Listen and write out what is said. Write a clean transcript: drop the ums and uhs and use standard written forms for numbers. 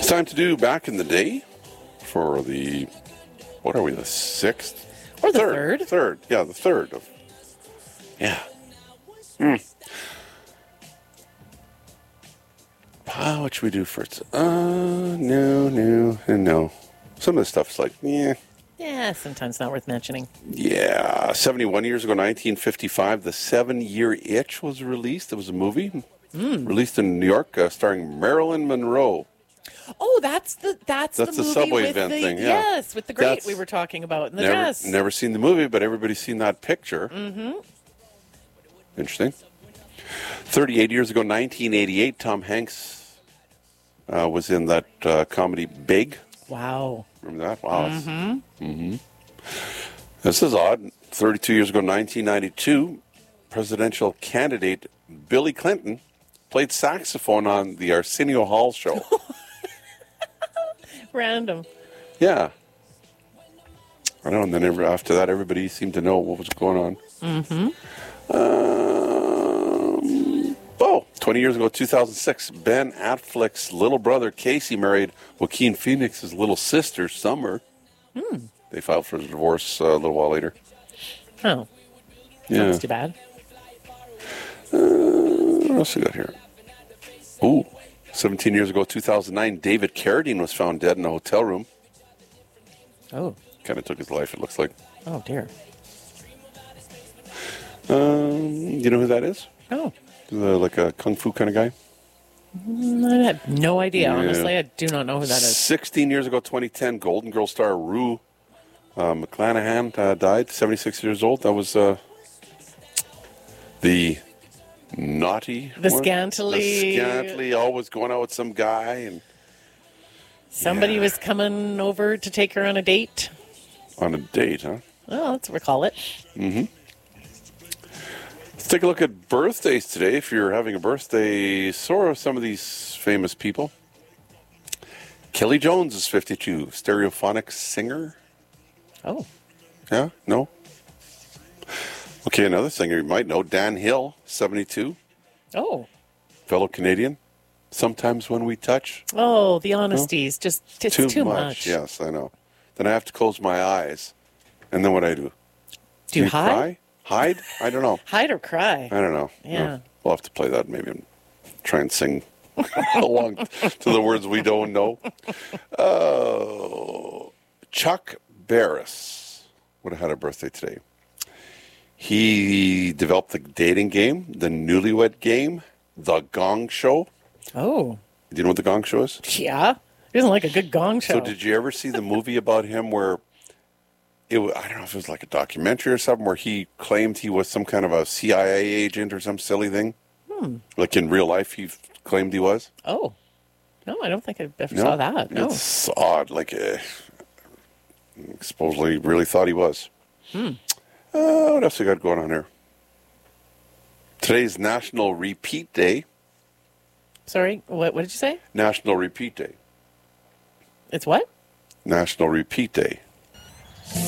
It's time to do Back in the Day for the, what are we, the 6th? Or the third. Third, yeah, the third. Yeah. What should we do first? No. Some of the stuff's like, yeah. Yeah, sometimes not worth mentioning. Yeah. 71 years ago, 1955, The 7-Year Itch was released. It was a movie released in New York, starring Marilyn Monroe. Oh, that's the movie subway with event the, thing, yeah. Yes, with the grate That's- we were talking about in the dress. Never seen the movie, but everybody's seen that picture. Mm-hmm. Interesting. 38 years ago, 1988, Tom Hanks was in that comedy Big. Wow. Remember that? Wow. Mm-hmm. This is odd. 32 years ago, 1992, presidential candidate Billy Clinton played saxophone on the Arsenio Hall show. Random. Yeah. I know, and then after that, everybody seemed to know what was going on. Mm-hmm. 20 years ago, 2006, Ben Affleck's little brother, Casey, married Joaquin Phoenix's little sister, Summer. They filed for divorce a little while later. Oh. Yeah. That's too bad. What else we got here? 17 years ago, 2009, David Carradine was found dead in a hotel room. Oh. Kind of took his life, it looks like. Oh, dear. You know who that is? Oh. Like a kung fu kind of guy? I have no idea. Yeah. Honestly, I do not know who that is. 16 years ago, 2010, Golden Girl star Rue McClanahan died, 76 years old. That was the naughty The one. scantily. The scantily, always going out with some guy. And Somebody was coming over to take her on a date. on a date, huh? Oh, let's recall it. Let's take a look at birthdays today. If you're having a birthday, so are some of these famous people. Kelly Jones is 52, stereophonic singer. Oh. Yeah? No? Okay, another singer you might know, Dan Hill, 72, Oh. fellow Canadian. Sometimes when we touch, Oh, the honesty's just it's too much. Yes, I know. Then I have to close my eyes. And then what I do? Do you cry? hide? Hide? I don't know. Hide or cry? I don't know. Yeah. No. We'll have to play that maybe and try and sing along to the words we don't know. Chuck Barris would have had a birthday today. He developed the dating game, the Newlywed Game, The Gong Show. Oh. Do you know what The Gong Show is? Yeah. He doesn't like a good gong show. So did you ever see the movie about him where I don't know if it was like a documentary or something where he claimed he was some kind of a CIA agent or some silly thing? Like in real life he claimed he was? Oh. No, I don't think I ever saw that. No. It's odd. Like, supposedly really thought he was. What else we got going on here? Today's National Repeat Day. Sorry, what did you say? National Repeat Day. It's what? National Repeat Day.